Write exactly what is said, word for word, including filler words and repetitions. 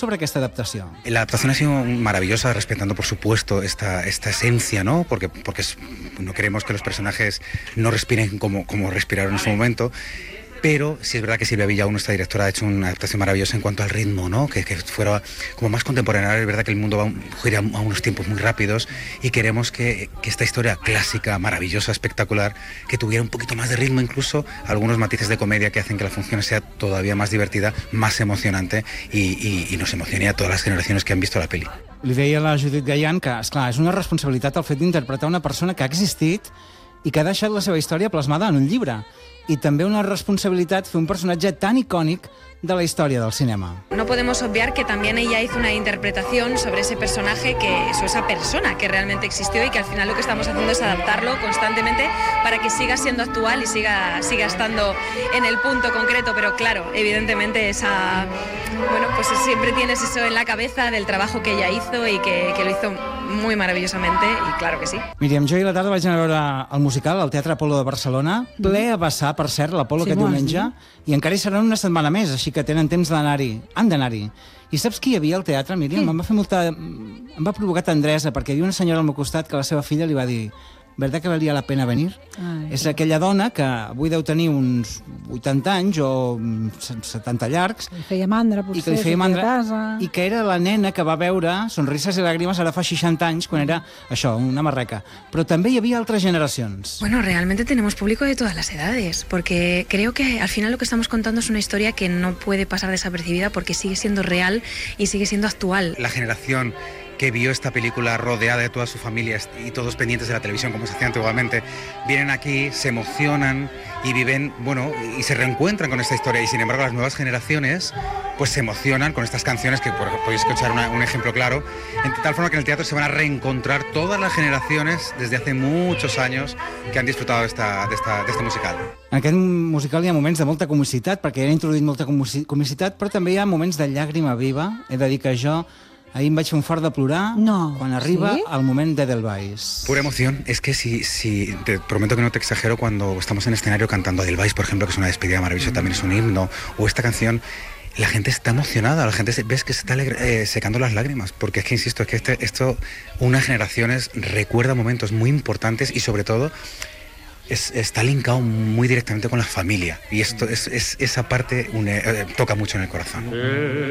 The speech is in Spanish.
sobre aquesta adaptació? La adaptación ha sido maravillosa, respetando, por supuesto, esta, esta esencia, ¿no? Porque, porque es, no queremos que los personajes no respiren como, como respiraron en su momento. Pero sí es verdad que Silvia Villaú, nuestra directora, ha hecho una adaptación maravillosa en cuanto al ritmo, ¿no? Que, que fuera como más contemporánea. Es verdad que el mundo va a ir a, a unos tiempos muy rápidos y queremos que, que esta historia clásica, maravillosa, espectacular, que tuviera un poquito más de ritmo, incluso algunos matices de comedia que hacen que la función sea todavía más divertida, más emocionante y, y, y nos emocione a todas las generaciones que han visto la peli. Li deia a la Judit Gayan que, esclar, és una responsabilitat el fet d'interpretar una persona que ha existit i que ha deixat la seva història plasmada en un llibre. I també una responsabilitat fer un personatge tan icònic de la historia del cinema. No podemos obviar que también ella hizo una interpretación sobre ese personaje, que eso, esa persona que realmente existió y que al final lo que estamos haciendo es adaptarlo constantemente para que siga siendo actual y siga, siga estando en el punto concreto, pero claro, evidentemente esa, bueno, pues siempre tienes eso en la cabeza del trabajo que ella hizo y que, que lo hizo muy maravillosamente y claro que sí. Míriam, jo ahir a la tarda vaig anar a veure el musical al Teatre Apolo de Barcelona, ple a vessar, per cert, l'Apolo Sí, aquest vols diumenge, i encara hi seran una setmana més, així que tenen temps d'anar-hi, han d'anar-hi. I saps qui hi havia al teatre, Míriam? Em va fer molta... em va provocar tendresa, perquè hi havia una senyora al meu costat que la seva filla li va dir: ¿verdad que valia la pena venir? Ai, és aquella dona que avui deu tenir uns vuitanta anys o setanta llargs, Li feia mandra, i potser, que li feia sortir mandra, a casa. i que era la nena que va veure Sonrises i Làgrimes ara fa seixanta anys, quan era, això, una marreca. Però també hi havia altres generacions. Bueno, realmente tenemos público de todas las edades, porque creo que al final lo que estamos contando es una historia que no puede pasar desapercibida porque sigue siendo real y sigue siendo actual. La generación que vio esta película rodeada de toda su familia y todos pendientes de la televisión, como se hacía antiguamente, vienen aquí, se emocionan y viven, bueno, y se reencuentran con esta historia. Y sin embargo, las nuevas generaciones pues se emocionan con estas canciones, que por, podéis escuchar una, un ejemplo claro, en tal forma que en el teatro se van a reencontrar todas las generaciones desde hace muchos años que han disfrutado de, esta, de, esta, de este musical. En aquest musical hi ha moments de molta comicitat, perquè han introduït molta comicitat, però també hi ha moments de llàgrima viva. He de dir que jo ahí em vaig fer un fort de plorar No, quan arriba ¿sí? el moment d'Edelweiss. Pura emoción. Es que si, si te prometo que no te exagero cuando estamos en escenario cantando Edelweiss, por ejemplo, que es una despedida maravillosa, mm. también es un himno, o esta canción, la gente está emocionada, la gente se, ves que se está eh, secando las lágrimas, porque es que, insisto, es que este, esto, unas generaciones recuerda momentos muy importantes y sobre todo es, está linkado muy directamente con la familia, y esto es, es esa parte une, eh, toca mucho en el corazón.